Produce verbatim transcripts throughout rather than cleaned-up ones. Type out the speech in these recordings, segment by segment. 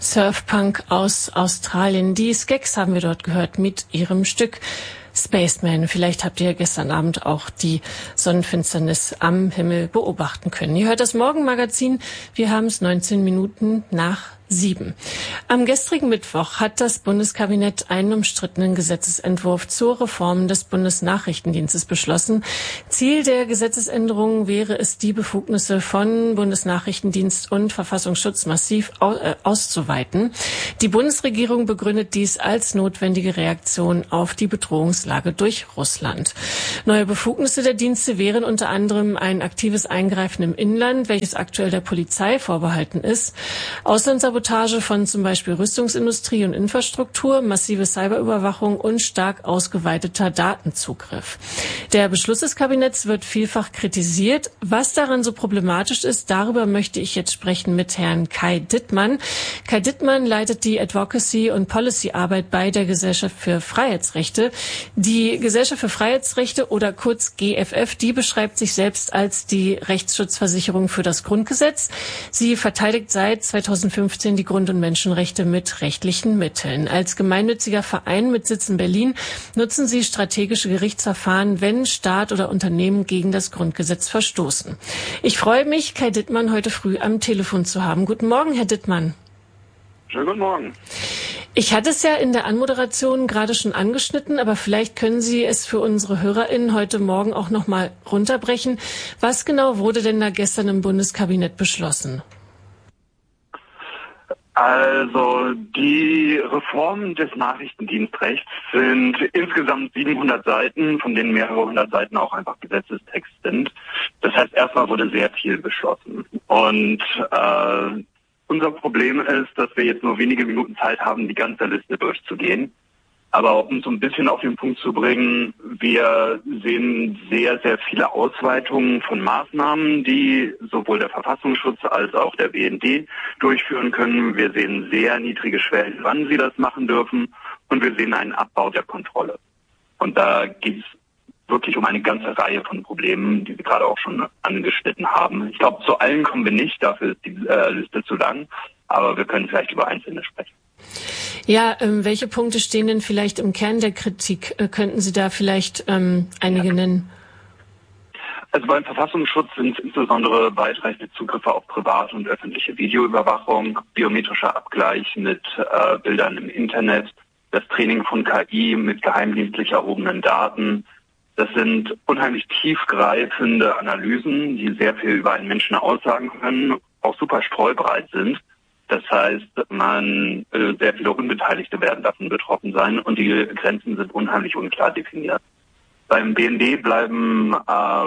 Surfpunk aus Australien. Die Skeks haben wir dort gehört mit ihrem Stück Spaceman. Vielleicht habt ihr gestern Abend auch die Sonnenfinsternis am Himmel beobachten können. Ihr hört das Morgenmagazin. Wir haben es neunzehn Minuten nach sieben. Am gestrigen Mittwoch hat das Bundeskabinett einen umstrittenen Gesetzesentwurf zur Reform des Bundesnachrichtendienstes beschlossen. Ziel der Gesetzesänderung wäre es, die Befugnisse von Bundesnachrichtendienst und Verfassungsschutz massiv auszuweiten. Die Bundesregierung begründet dies als notwendige Reaktion auf die Bedrohungslage durch Russland. Neue Befugnisse der Dienste wären unter anderem ein aktives Eingreifen im Inland, welches aktuell der Polizei vorbehalten ist, Auslandssabotage von zum Beispiel Rüstungsindustrie und Infrastruktur, massive Cyberüberwachung und stark ausgeweiteter Datenzugriff. Der Beschluss des Kabinetts wird vielfach kritisiert. Was daran so problematisch ist, darüber möchte ich jetzt sprechen mit Herrn Kai Dittmann. Kai Dittmann leitet die Advocacy- und Policy-Arbeit bei der Gesellschaft für Freiheitsrechte. Die Gesellschaft für Freiheitsrechte oder kurz G F F, die beschreibt sich selbst als die Rechtsschutzversicherung für das Grundgesetz. Sie verteidigt seit zweitausendfünfzehn die Grund- und Menschenrechte mit rechtlichen Mitteln. Als gemeinnütziger Verein mit Sitz in Berlin nutzen sie strategische Gerichtsverfahren, wenn Staat oder Unternehmen gegen das Grundgesetz verstoßen. Ich freue mich, Kai Dittmann heute früh am Telefon zu haben. Guten Morgen, Herr Dittmann. Schönen guten Morgen. Ich hatte es ja in der Anmoderation gerade schon angeschnitten, aber vielleicht können Sie es für unsere HörerInnen heute Morgen auch noch mal runterbrechen. Was genau wurde denn da gestern im Bundeskabinett beschlossen? Also die Reformen des Nachrichtendienstrechts sind insgesamt siebenhundert Seiten, von denen mehrere hundert Seiten auch einfach Gesetzestext sind. Das heißt, erstmal wurde sehr viel beschlossen. Und äh, unser Problem ist, dass wir jetzt nur wenige Minuten Zeit haben, die ganze Liste durchzugehen. Aber um so ein bisschen auf den Punkt zu bringen, wir sehen sehr, sehr viele Ausweitungen von Maßnahmen, die sowohl der Verfassungsschutz als auch der B N D durchführen können. Wir sehen sehr niedrige Schwellen, wann sie das machen dürfen. Und wir sehen einen Abbau der Kontrolle. Und da geht es wirklich um eine ganze Reihe von Problemen, die wir gerade auch schon angeschnitten haben. Ich glaube, zu allen kommen wir nicht, dafür ist die äh, Liste zu lang. Aber wir können vielleicht über einzelne sprechen. Ja, ähm, welche Punkte stehen denn vielleicht im Kern der Kritik? Äh, könnten Sie da vielleicht ähm, einige ja. nennen? Also beim Verfassungsschutz sind es insbesondere weitreichende Zugriffe auf private und öffentliche Videoüberwachung, biometrischer Abgleich mit äh, Bildern im Internet, das Training von K I mit geheimdienstlich erhobenen Daten. Das sind unheimlich tiefgreifende Analysen, die sehr viel über einen Menschen aussagen können, auch super streubreit sind. Das heißt, man äh, sehr viele Unbeteiligte werden davon betroffen sein und die Grenzen sind unheimlich unklar definiert. Beim B N D bleiben äh,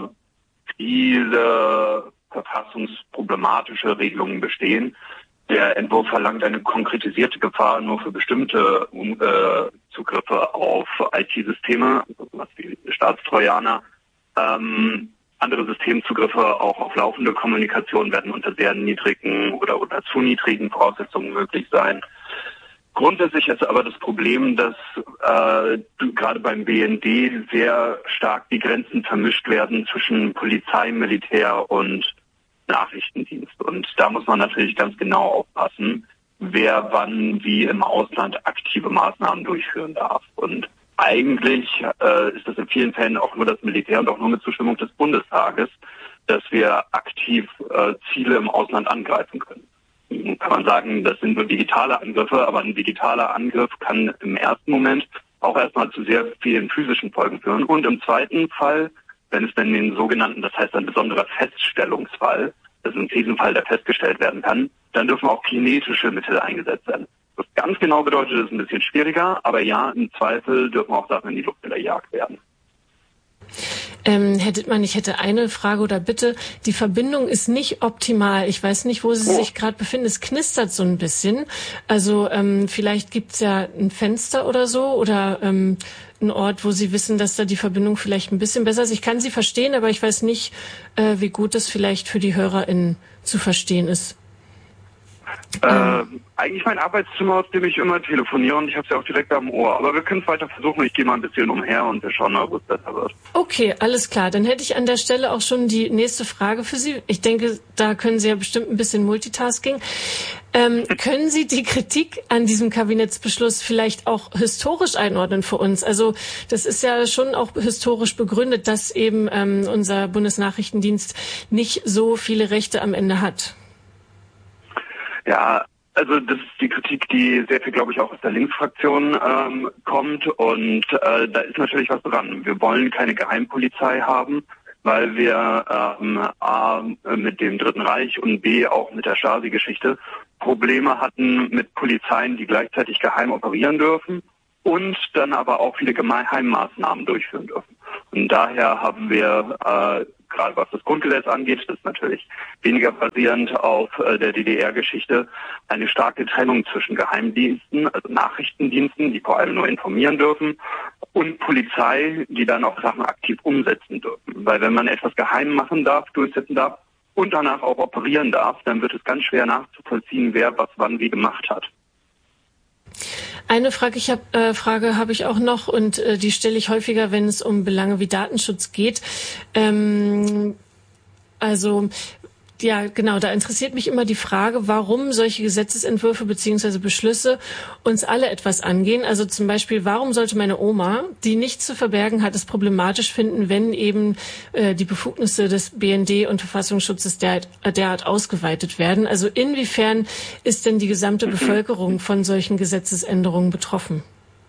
viele verfassungsproblematische Regelungen bestehen. Der Entwurf verlangt eine konkretisierte Gefahr nur für bestimmte äh, Zugriffe auf I T-Systeme, was wie Staatstrojaner. Ähm, Andere Systemzugriffe auch auf laufende Kommunikation werden unter sehr niedrigen oder unter zu niedrigen Voraussetzungen möglich sein. Grundsätzlich ist aber das Problem, dass äh, gerade beim B N D sehr stark die Grenzen vermischt werden zwischen Polizei, Militär und Nachrichtendienst. Und da muss man natürlich ganz genau aufpassen, wer wann wie im Ausland aktive Maßnahmen durchführen darf. Und eigentlich äh, ist das in vielen Fällen auch nur das Militär und auch nur mit Zustimmung des Bundestages, dass wir aktiv äh, Ziele im Ausland angreifen können. Nun kann man sagen, das sind nur digitale Angriffe, aber ein digitaler Angriff kann im ersten Moment auch erstmal zu sehr vielen physischen Folgen führen. Und im zweiten Fall, wenn es dann den sogenannten, das heißt ein besonderer Feststellungsfall, das ist ein Krisenfall, der festgestellt werden kann, dann dürfen auch kinetische Mittel eingesetzt werden. Was ganz genau bedeutet, ist ein bisschen schwieriger, aber ja, im Zweifel dürfen auch Sachen in die Luft gejagt werden. Ähm, Herr Dittmann, ich hätte eine Frage oder Bitte. Die Verbindung ist nicht optimal. Ich weiß nicht, wo Sie oh. sich gerade befinden. Es knistert so ein bisschen. Also ähm, vielleicht gibt's ja ein Fenster oder so oder ähm, einen Ort, wo Sie wissen, dass da die Verbindung vielleicht ein bisschen besser ist. Ich kann Sie verstehen, aber ich weiß nicht, äh, wie gut das vielleicht für die HörerInnen zu verstehen ist. Äh, eigentlich mein Arbeitszimmer, aus dem ich immer telefoniere, und ich habe es ja auch direkt am Ohr. Aber wir können es weiter versuchen. Ich gehe mal ein bisschen umher und wir schauen mal, wo es besser wird. Okay, alles klar. Dann hätte ich an der Stelle auch schon die nächste Frage für Sie. Ich denke, da können Sie ja bestimmt ein bisschen Multitasking. Ähm, können Sie die Kritik an diesem Kabinettsbeschluss vielleicht auch historisch einordnen für uns? Also das ist ja schon auch historisch begründet, dass eben ähm, unser Bundesnachrichtendienst nicht so viele Rechte am Ende hat. Ja, also das ist die Kritik, die sehr viel, glaube ich, auch aus der Linksfraktion ähm, kommt. Und äh, da ist natürlich was dran. Wir wollen keine Geheimpolizei haben, weil wir ähm, A, mit dem Dritten Reich und B, auch mit der Stasi-Geschichte Probleme hatten mit Polizeien, die gleichzeitig geheim operieren dürfen und dann aber auch viele Geheimmaßnahmen durchführen dürfen. Und daher haben wir, äh, gerade was das Grundgesetz angeht, das ist natürlich weniger basierend auf äh, der D D R-Geschichte, eine starke Trennung zwischen Geheimdiensten, also Nachrichtendiensten, die vor allem nur informieren dürfen, und Polizei, die dann auch Sachen aktiv umsetzen dürfen. Weil wenn man etwas geheim machen darf, durchsetzen darf und danach auch operieren darf, dann wird es ganz schwer nachzuvollziehen, wer was wann wie gemacht hat. Eine Frage, ich hab, äh, Frage habe ich auch noch, und äh, die stelle ich häufiger, wenn es um Belange wie Datenschutz geht. Ähm, also ja, genau, da interessiert mich immer die Frage, warum solche Gesetzesentwürfe beziehungsweise Beschlüsse uns alle etwas angehen. Also zum Beispiel, warum sollte meine Oma, die nichts zu verbergen hat, es problematisch finden, wenn eben äh, die Befugnisse des B N D und Verfassungsschutzes derart, derart ausgeweitet werden? Also inwiefern ist denn die gesamte Bevölkerung von solchen Gesetzesänderungen betroffen?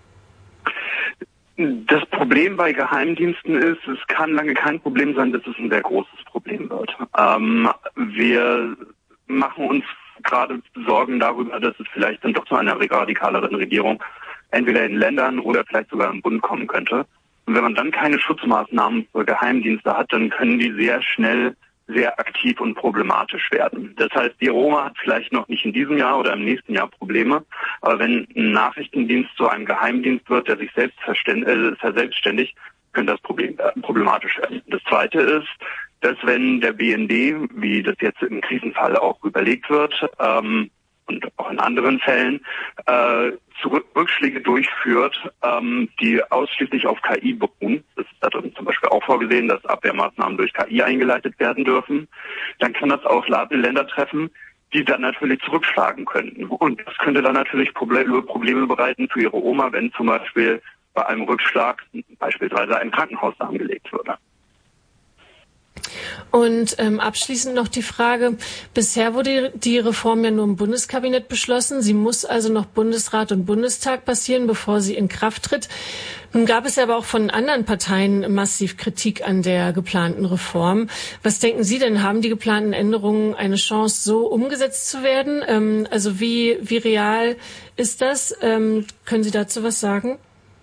Das Problem bei Geheimdiensten ist, es kann lange kein Problem sein, dass es ein sehr großes Problem wird. Ähm, wir machen uns gerade Sorgen darüber, dass es vielleicht dann doch zu einer radikaleren Regierung entweder in Ländern oder vielleicht sogar im Bund kommen könnte. Und wenn man dann keine Schutzmaßnahmen für Geheimdienste hat, dann können die sehr schnell sehr aktiv und problematisch werden. Das heißt, die Oma hat vielleicht noch nicht in diesem Jahr oder im nächsten Jahr Probleme, aber wenn ein Nachrichtendienst zu einem Geheimdienst wird, der sich selbst äh, verselbstständigt, könnte das Problem werden, problematisch werden. Das Zweite ist, dass wenn der B N D, wie das jetzt im Krisenfall auch überlegt wird, ähm, und auch in anderen Fällen, äh, zurück, Rückschläge durchführt, ähm, die ausschließlich auf K I beruhen. Das ist da drin zum Beispiel auch vorgesehen, dass Abwehrmaßnahmen durch K I eingeleitet werden dürfen. Dann kann das auch Länder treffen, die dann natürlich zurückschlagen könnten. Und das könnte dann natürlich Probleme, Probleme bereiten für ihre Oma, wenn zum Beispiel bei einem Rückschlag beispielsweise ein Krankenhaus angelegt würde. Und ähm, abschließend noch die Frage, bisher wurde die Reform ja nur im Bundeskabinett beschlossen. Sie muss also noch Bundesrat und Bundestag passieren, bevor sie in Kraft tritt. Nun gab es aber auch von anderen Parteien massiv Kritik an der geplanten Reform. Was denken Sie denn, haben die geplanten Änderungen eine Chance, so umgesetzt zu werden? Ähm, also wie, wie real ist das? Ähm, können Sie dazu was sagen?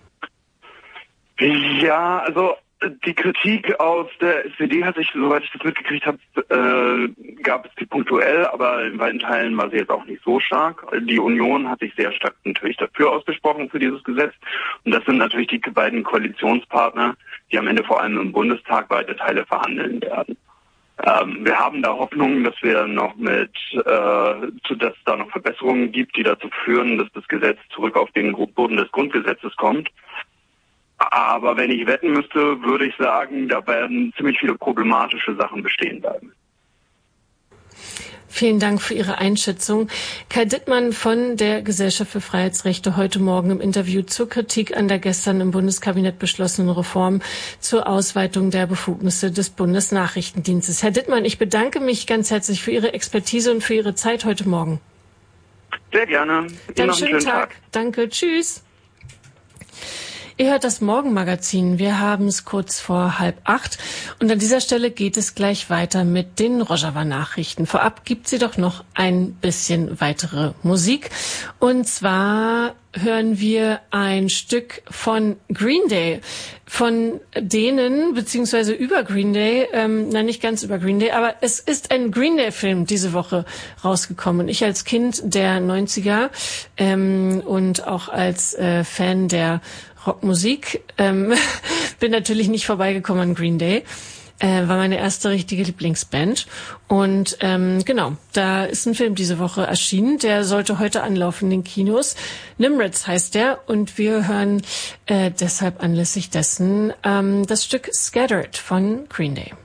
Ja, also die Kritik aus der S P D hat sich, soweit ich das mitgekriegt habe, äh, gab es die punktuell, aber in weiten Teilen war sie jetzt auch nicht so stark. Die Union hat sich sehr stark natürlich dafür ausgesprochen, für dieses Gesetz. Und das sind natürlich die beiden Koalitionspartner, die am Ende vor allem im Bundestag weite Teile verhandeln werden. Ähm, wir haben da Hoffnung, dass wir noch mit, äh, zu, dass es da noch Verbesserungen gibt, die dazu führen, dass das Gesetz zurück auf den Boden des Grundgesetzes kommt. Aber wenn ich wetten müsste, würde ich sagen, da werden ziemlich viele problematische Sachen bestehen bleiben. Vielen Dank für Ihre Einschätzung. Kai Dittmann von der Gesellschaft für Freiheitsrechte heute Morgen im Interview zur Kritik an der gestern im Bundeskabinett beschlossenen Reform zur Ausweitung der Befugnisse des Bundesnachrichtendienstes. Herr Dittmann, ich bedanke mich ganz herzlich für Ihre Expertise und für Ihre Zeit heute Morgen. Sehr gerne. Dann noch einen schönen Tag. Tag. Danke. Tschüss. Ihr hört das Morgenmagazin. Wir haben es kurz vor halb acht. Und an dieser Stelle geht es gleich weiter mit den Rojava-Nachrichten. Vorab gibt sie doch noch ein bisschen weitere Musik. Und zwar hören wir ein Stück von Green Day. Von denen, beziehungsweise über Green Day, ähm, nein, nicht ganz über Green Day, aber es ist ein Green Day-Film diese Woche rausgekommen. Ich als Kind der neunziger ähm, und auch als äh, Fan der Rockmusik ähm, bin natürlich nicht vorbeigekommen an Green Day. äh, war meine erste richtige Lieblingsband. Und ähm, genau, da ist ein Film diese Woche erschienen, der sollte heute anlaufen in den Kinos. Nimrits heißt der und wir hören äh, deshalb anlässlich dessen ähm, das Stück Scattered von Green Day.